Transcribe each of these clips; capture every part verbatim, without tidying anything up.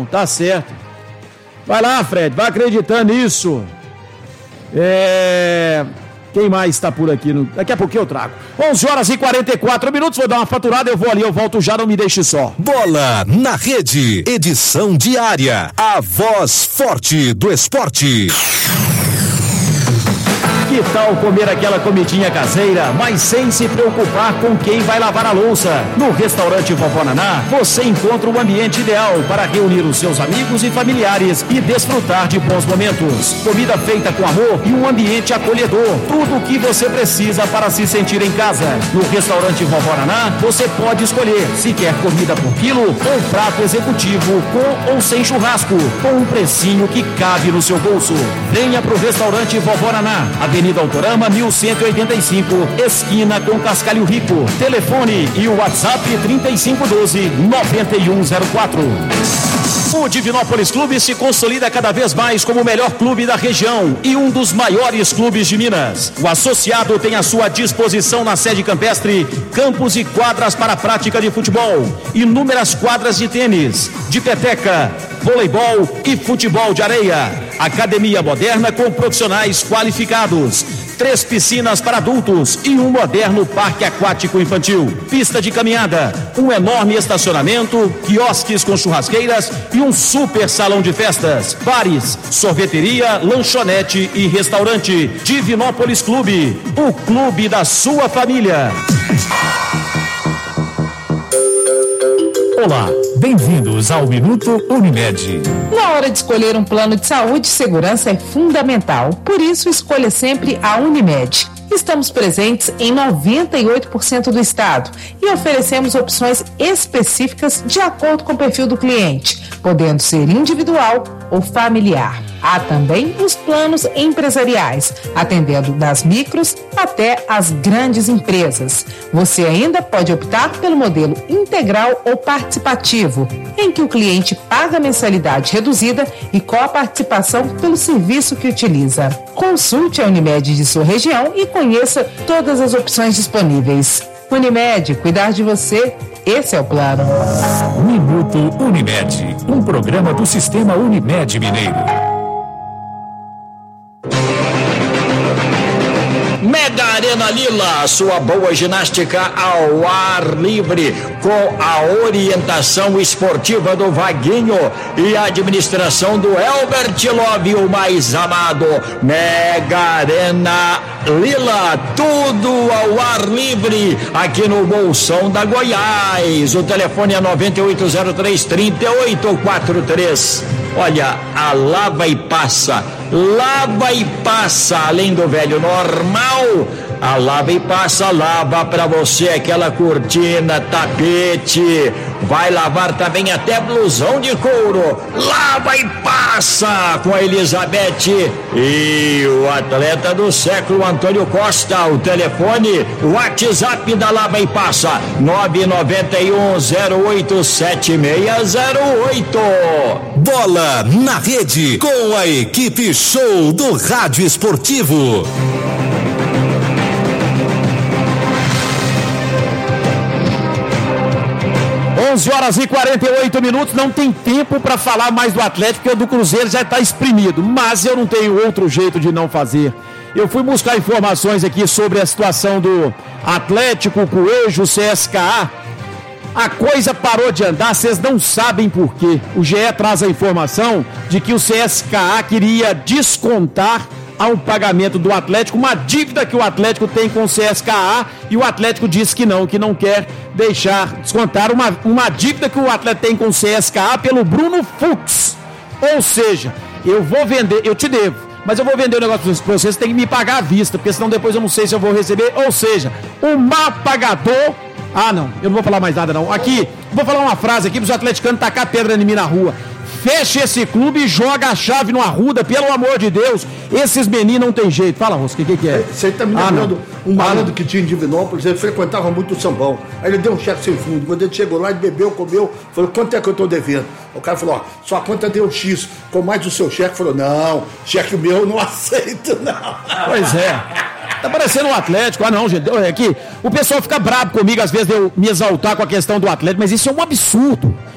não, tá certo. Vai lá, Fred, vai acreditando nisso. É... Quem mais está por aqui? Daqui a pouquinho eu trago. onze horas e quarenta e quatro minutos, vou dar uma faturada, eu vou ali, eu volto já, não me deixe só. Bola na Rede, edição diária. A voz forte do esporte. Que tal comer aquela comidinha caseira, mas sem se preocupar com quem vai lavar a louça? No restaurante Vovó Naná, você encontra o ambiente ideal para reunir os seus amigos e familiares e desfrutar de bons momentos. Comida feita com amor e um ambiente acolhedor. Tudo o que você precisa para se sentir em casa. No restaurante Vovó Naná, você pode escolher se quer comida por quilo ou prato executivo com ou sem churrasco, com um precinho que cabe no seu bolso. Venha pro restaurante Vovó Naná, Avenida Autorama mil cento e oitenta e cinco, esquina com Cascalho Rico. Telefone e o WhatsApp trinta e cinco doze, noventa e um zero quatro. O Divinópolis Clube se consolida cada vez mais como o melhor clube da região e um dos maiores clubes de Minas. O associado tem à sua disposição na sede campestre campos e quadras para a prática de futebol, inúmeras quadras de tênis, de peteca, voleibol e futebol de areia, academia moderna com profissionais qualificados, três piscinas para adultos e um moderno parque aquático infantil, pista de caminhada, um enorme estacionamento, quiosques com churrasqueiras e um super salão de festas, bares, sorveteria, lanchonete e restaurante. Divinópolis Clube, o clube da sua família. Olá, bem-vindos ao Minuto Unimed. Na hora de escolher um plano de saúde, segurança é fundamental. Por isso, escolha sempre a Unimed. Estamos presentes em noventa e oito por cento do estado e oferecemos opções específicas de acordo com o perfil do cliente, podendo ser individual ou familiar. Há também os planos empresariais, atendendo das micros até as grandes empresas. Você ainda pode optar pelo modelo integral ou participativo, em que o cliente paga mensalidade reduzida e com a participação pelo serviço que utiliza. Consulte a Unimed de sua região e conheça todas as opções disponíveis. Unimed, cuidar de você, esse é o plano. Minuto Unimed, um programa do Sistema Unimed Mineiro. Mega Arena Lila, sua boa ginástica ao ar livre, com a orientação esportiva do Vaguinho e a administração do Elbert Love, o mais amado. Mega Arena Lila, tudo ao ar livre, aqui no Bolsão da Goiás. O telefone é nove oito zero três, três oito quatro três. Olha, a lava e passa, lava e passa, além do velho normal, a lava e passa, lava pra você aquela cortina, tapete, vai lavar também até blusão de couro, lava e passa com a Elizabeth e o atleta do século, Antônio Costa. O telefone, o WhatsApp da lava e passa, nove nove um zero oito sete seis zero oito. Bola na Rede, com a equipe show do Rádio Esportivo. onze horas e quarenta e oito minutos, não tem tempo para falar mais do Atlético, porque o do Cruzeiro já está exprimido, mas eu não tenho outro jeito de não fazer. Eu fui buscar informações aqui sobre a situação do Atlético, Coelho, C S K A. A coisa parou de andar, vocês não sabem por quê. O G E traz a informação de que o C S K A queria descontar ao pagamento do Atlético uma dívida que o Atlético tem com o C S K A, e o Atlético disse que não, que não quer deixar descontar uma, uma dívida que o Atlético tem com o C S K A pelo Bruno Fux. Ou seja, eu vou vender, eu te devo, mas eu vou vender o negócio para vocês, tem que me pagar à vista, porque senão depois eu não sei se eu vou receber. Ou seja, o mal pagador. Ah, não, eu não vou falar mais nada não. Aqui, vou falar uma frase aqui para os atleticanos tacar pedra em mim na rua. Fecha esse clube e joga a chave no Arruda, pelo amor de Deus. Esses meninos não tem jeito. Fala, Rosca, o que, que é? Você tá me lembrando ah, um malandro ah, que tinha em Divinópolis, ele frequentava muito o sambão. Aí ele deu um cheque sem fundo. Quando ele chegou lá, ele bebeu, comeu, falou, quanto é que eu tô devendo? O cara falou, ó, sua conta deu X, com mais o seu cheque. Falou, não, cheque meu eu não aceito, não. Pois é. Tá parecendo um Atlético. Ah, não, gente. É que o pessoal fica bravo comigo, às vezes, de eu me exaltar com a questão do Atlético, mas isso é um absurdo.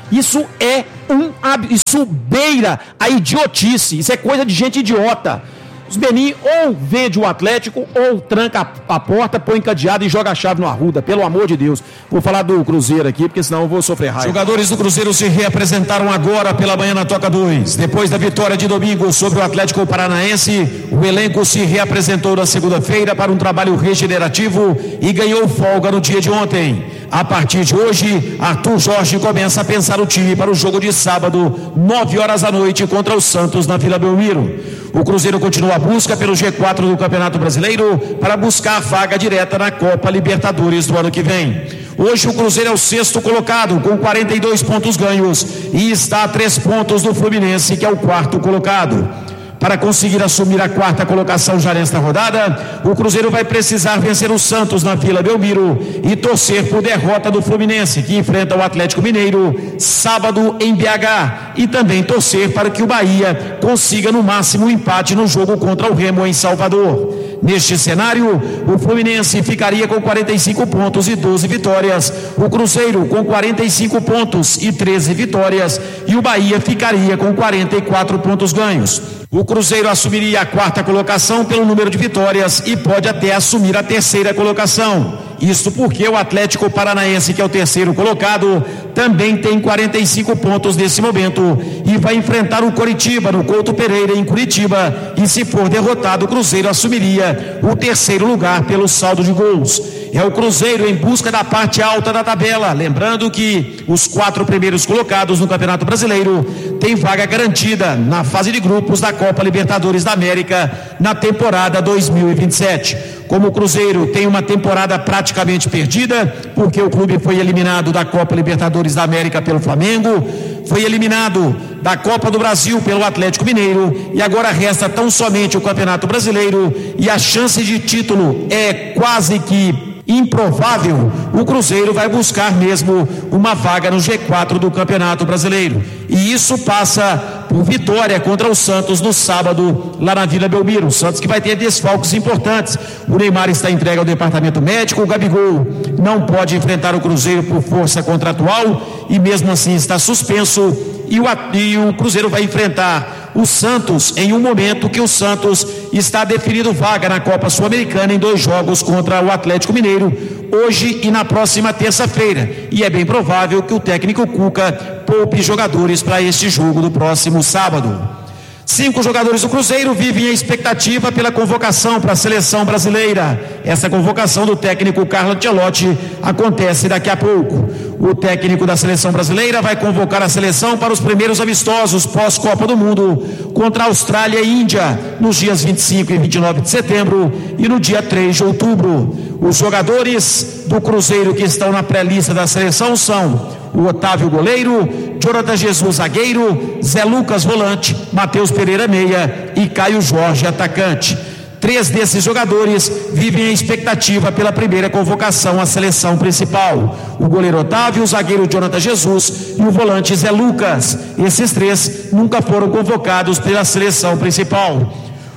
Isso é um isso beira a idiotice, isso é coisa de gente idiota. Os meninos ou vende o Atlético ou tranca a, a porta, põe cadeado e joga a chave no Arruda, pelo amor de Deus. Vou falar do Cruzeiro aqui, porque senão eu vou sofrer raiva. Jogadores do Cruzeiro se reapresentaram agora pela manhã na Toca dois. Depois da vitória de domingo sobre o Atlético Paranaense, o elenco se reapresentou na segunda-feira para um trabalho regenerativo e ganhou folga no dia de ontem. A partir de hoje, Arthur Jorge começa a pensar o time para o jogo de sábado, nove horas da noite, contra o Santos na Vila Belmiro. O Cruzeiro continua a busca pelo G quatro do Campeonato Brasileiro para buscar a vaga direta na Copa Libertadores do ano que vem. Hoje o Cruzeiro é o sexto colocado com quarenta e dois pontos ganhos e está a três pontos do Fluminense, que é o quarto colocado. Para conseguir assumir a quarta colocação já nesta rodada, o Cruzeiro vai precisar vencer o Santos na Vila Belmiro e torcer por derrota do Fluminense, que enfrenta o Atlético Mineiro sábado em B H, e também torcer para que o Bahia consiga no máximo um empate no jogo contra o Remo em Salvador. Neste cenário, o Fluminense ficaria com quarenta e cinco pontos e doze vitórias, o Cruzeiro com quarenta e cinco pontos e treze vitórias e o Bahia ficaria com quarenta e quatro pontos ganhos. O Cruzeiro assumiria a quarta colocação pelo número de vitórias e pode até assumir a terceira colocação. Isso porque o Atlético Paranaense, que é o terceiro colocado, também tem quarenta e cinco pontos nesse momento e vai enfrentar o Coritiba no Couto Pereira em Curitiba, e se for derrotado, o Cruzeiro assumiria o terceiro lugar pelo saldo de gols. É o Cruzeiro em busca da parte alta da tabela, lembrando que os quatro primeiros colocados no Campeonato Brasileiro têm vaga garantida na fase de grupos da Copa Libertadores da América na temporada dois mil e vinte e sete. Como o Cruzeiro tem uma temporada praticamente perdida, porque o clube foi eliminado da Copa Libertadores da América pelo Flamengo, foi eliminado da Copa do Brasil pelo Atlético Mineiro, e agora resta tão somente o Campeonato Brasileiro, e a chance de título é quase que improvável. O Cruzeiro vai buscar mesmo uma vaga no G quatro do Campeonato Brasileiro, e isso passa por vitória contra o Santos no sábado lá na Vila Belmiro. O Santos que vai ter desfalques importantes. O Neymar está entregue ao departamento médico, o Gabigol não pode enfrentar o Cruzeiro por força contratual e mesmo assim está suspenso, e o, e o Cruzeiro vai enfrentar o Santos em um momento que o Santos está definindo vaga na Copa Sul-Americana em dois jogos contra o Atlético Mineiro, hoje e na próxima terça-feira, e é bem provável que o técnico Cuca poupe jogadores para este jogo do próximo sábado. Cinco jogadores do Cruzeiro vivem a expectativa pela convocação para a seleção brasileira. Essa convocação do técnico Carlo Ancelotti acontece daqui a pouco. O técnico da seleção brasileira vai convocar a seleção para os primeiros amistosos pós-Copa do Mundo contra a Austrália e Índia nos dias vinte e cinco e vinte e nove de setembro e no dia três de outubro. Os jogadores do Cruzeiro que estão na pré-lista da seleção são o Otávio goleiro, Jonathan Jesus zagueiro, Zé Lucas volante, Matheus Pereira meia e Caio Jorge atacante. Três desses jogadores vivem a expectativa pela primeira convocação à seleção principal: o goleiro Otávio, o zagueiro Jonathan Jesus e o volante Zé Lucas. Esses três nunca foram convocados pela seleção principal.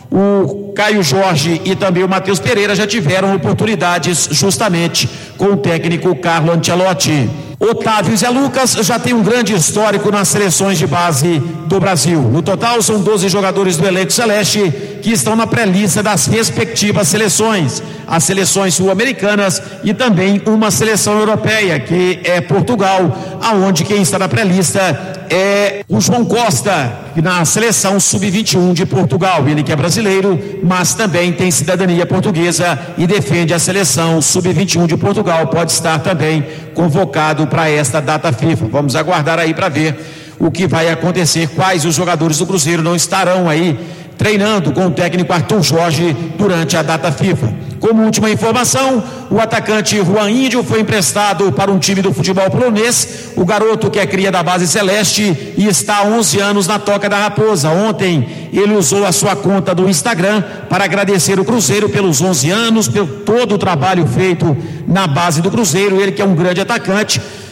O Caio Jorge e também o Matheus Pereira já tiveram oportunidades justamente com o técnico Carlo Ancelotti. Otávio e Zé Lucas já tem um grande histórico nas seleções de base do Brasil. No total são doze jogadores do elenco celeste que estão na pré-lista das respectivas seleções, as seleções sul-americanas e também uma seleção europeia, que é Portugal, aonde quem está na pré-lista é o João Costa, na seleção sub vinte e um de Portugal. Ele que é brasileiro, mas também tem cidadania portuguesa e defende a seleção sub vinte e um de Portugal. Pode estar também convocado para esta data FIFA. Vamos aguardar aí para ver o que vai acontecer, quais os jogadores do Cruzeiro não estarão aí treinando com o técnico Arthur Jorge durante a data FIFA. Como última informação, o atacante Juan Índio foi emprestado para um time do futebol polonês. O garoto, que é cria da base celeste e está há onze anos na Toca da Raposa. Ontem ele usou a sua conta do Instagram para agradecer o Cruzeiro pelos onze anos, pelo todo o trabalho feito na base do Cruzeiro. Ele que é um grande atacante,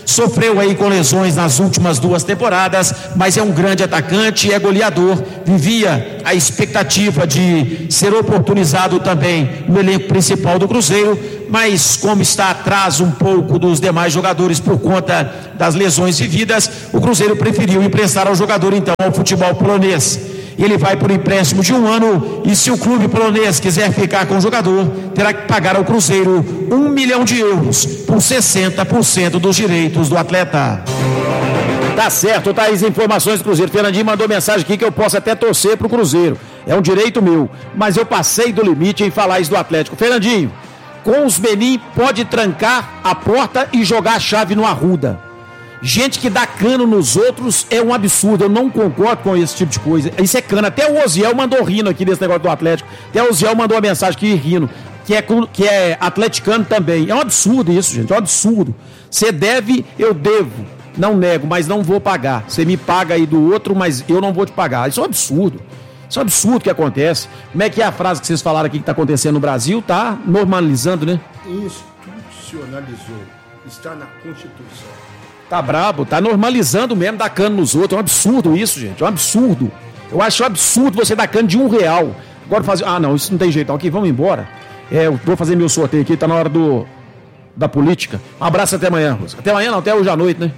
Sofreu aí com lesões nas últimas duas temporadas, mas é um grande atacante, é goleador. Vivia a expectativa de ser oportunizado também no elenco principal do Cruzeiro, mas como está atrás um pouco dos demais jogadores por conta das lesões vividas, o Cruzeiro preferiu emprestar ao jogador então ao futebol polonês. Ele vai por empréstimo de um ano e se o clube polonês quiser ficar com o jogador, terá que pagar ao Cruzeiro um milhão de euros por sessenta por cento dos direitos do atleta. Tá certo, tá aí as informações do Cruzeiro. Fernandinho mandou mensagem aqui que eu posso até torcer pro Cruzeiro. É um direito meu, mas eu passei do limite em falar isso do Atlético. Fernandinho, com os Benin pode trancar a porta e jogar a chave no Arruda. Gente que dá cano nos outros é um absurdo, eu não concordo com esse tipo de coisa. Isso é cano, até o Oziel mandou rindo aqui desse negócio do Atlético. Até o Oziel mandou uma mensagem aqui rindo, que é, que é atleticano também. É um absurdo isso, gente, é um absurdo. Você deve, eu devo, não nego, mas não vou pagar. Você me paga aí do outro, mas eu não vou te pagar. Isso é um absurdo. Isso é um absurdo que acontece. Como é que é a frase que vocês falaram aqui que está acontecendo no Brasil? Tá normalizando, né? Institucionalizou. Está na Constituição. Tá brabo, tá normalizando mesmo, dar cano nos outros. É um absurdo isso, gente, é um absurdo. Eu acho um absurdo você dar cano de um real. Agora fazer. Ah, não, isso não tem jeito. Ok, vamos embora. É, eu vou fazer meu sorteio aqui, tá na hora do da política. Um abraço até amanhã, Rosca. Até amanhã não, até hoje à noite, né?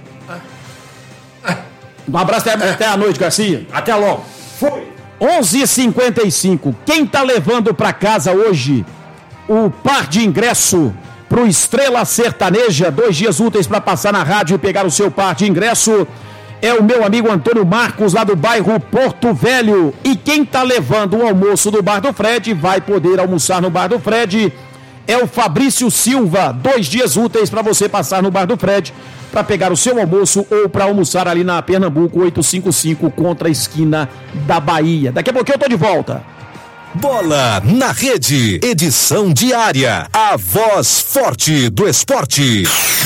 Um abraço até, até a noite, Garcia. Até logo. Foi. onze e cinquenta e cinco. Quem tá levando pra casa hoje o par de ingresso pro Estrela Sertaneja, dois dias úteis para passar na rádio e pegar o seu par de ingresso, é o meu amigo Antônio Marcos, lá do bairro Porto Velho. E quem tá levando o almoço do Bar do Fred, vai poder almoçar no Bar do Fred, é o Fabrício Silva, dois dias úteis para você passar no Bar do Fred, para pegar o seu almoço ou para almoçar ali na Pernambuco oitocentos e cinquenta e cinco, contra a esquina da Bahia. Daqui a pouquinho eu tô de volta. Bola na Rede, edição diária, a voz forte do esporte.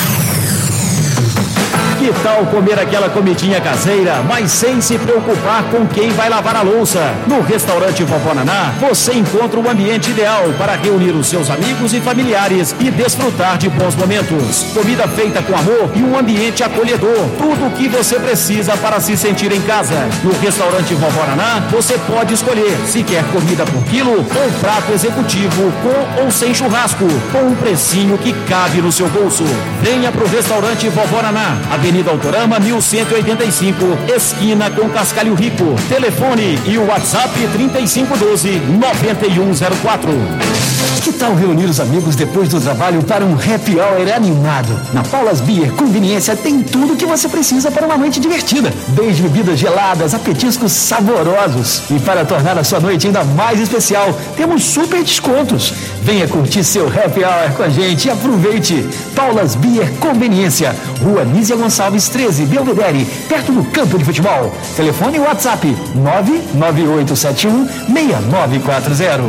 Que tal comer aquela comidinha caseira, mas sem se preocupar com quem vai lavar a louça? No restaurante Vovó Naná, você encontra o ambiente ideal para reunir os seus amigos e familiares e desfrutar de bons momentos. Comida feita com amor e um ambiente acolhedor. Tudo o que você precisa para se sentir em casa. No restaurante Vovó Naná, você pode escolher se quer comida por quilo ou prato executivo com ou sem churrasco, com um precinho que cabe no seu bolso. Venha pro restaurante Vovó Naná, Avenida Autorama mil cento e oitenta e cinco, esquina com Cascalho Rico. Telefone e o WhatsApp trinta e cinco doze, noventa e um zero quatro. Que tal reunir os amigos depois do trabalho para um happy hour animado? Na Paulas Beer Conveniência tem tudo o que você precisa para uma noite divertida. Desde bebidas geladas a petiscos saborosos. E para tornar a sua noite ainda mais especial, temos super descontos. Venha curtir seu happy hour com a gente e aproveite. Paulas Beer Conveniência, Rua Nízia Gonçalves treze, Belvedere, perto do campo de futebol. Telefone e WhatsApp nove nove oito sete um, seis nove quatro zero.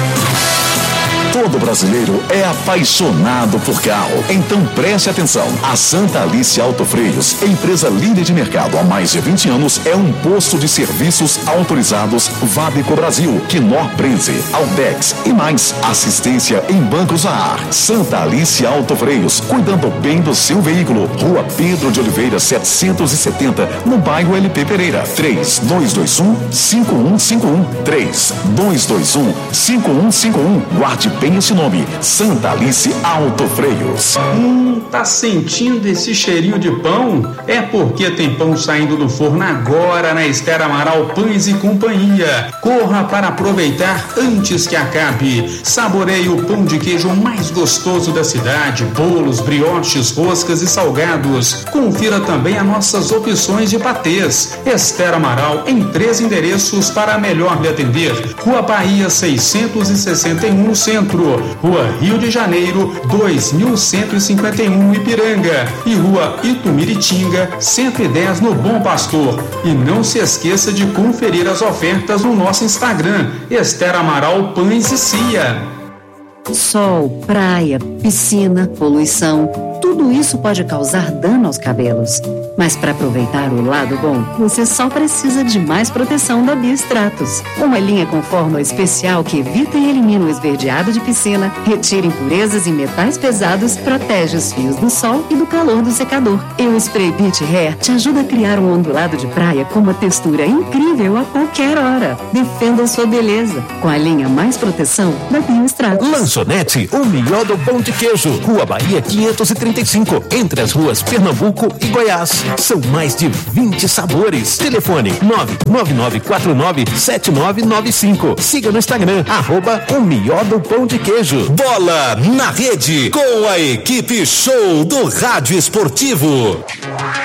Todo brasileiro é apaixonado por carro. Então preste atenção. A Santa Alice Autofreios, empresa líder de mercado há mais de vinte anos, é um posto de serviços autorizados Vadeco Brasil, Knorr Bremse, Aldex e mais. Assistência em bancos a ar. Santa Alice Autofreios, cuidando bem do seu veículo. Rua Pedro de Oliveira setecentos e setenta, no bairro L P Pereira. três dois dois um, cinco um cinco um. três dois dois um, cinco um cinco um. Guarde bem esse nome, Santa Alice Autofreios. Hum, tá sentindo esse cheirinho de pão? É porque tem pão saindo do forno agora na Esther Amaral Pães e Companhia. Corra para aproveitar antes que acabe. Saboreie o pão de queijo mais gostoso da cidade, bolos, brioches, roscas e salgados. Confira também as nossas opções de patês. Esther Amaral em três endereços para melhor lhe atender. Rua Bahia seiscentos e sessenta e um no centro. Rua Rio de Janeiro, dois mil cento e cinquenta e um, Ipiranga, e Rua Itumiritinga, cento e dez, no Bom Pastor. E não se esqueça de conferir as ofertas no nosso Instagram, Esther Amaral Pães e Cia. Sol, praia, piscina, poluição, Tudo isso pode causar dano aos cabelos. Mas para aproveitar o lado bom, você só precisa de mais proteção da Biostratos. Uma linha com fórmula especial que evita e elimina o esverdeado de piscina, retira impurezas e metais pesados, protege os fios do sol e do calor do secador. E o Spray Beach Hair te ajuda a criar um ondulado de praia com uma textura incrível a qualquer hora. Defenda a sua beleza com a linha mais proteção da Biostratos. Lanchonete, o melhor do pão de queijo. Rua Bahia quinhentos e trinta e cinco, entre as ruas Pernambuco e Goiás. São mais de vinte sabores. Telefone nove nove nove quatro nove sete nove nove cinco. Siga no Instagram, arroba o melhor do pão de queijo. Bola na rede, com a equipe show do Rádio Esportivo.